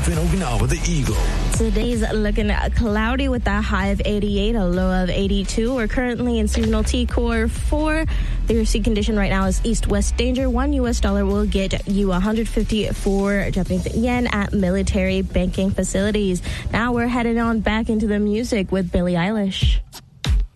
live in Okinawa, the Eagle. Today's looking cloudy with a high of 88, a low of 82. We're currently in seasonal T-Core 4. The sea condition right now is east-west danger. $1 US will get you 154 Japanese yen at military banking facilities. Now we're heading on back into the music with Billie Eilish.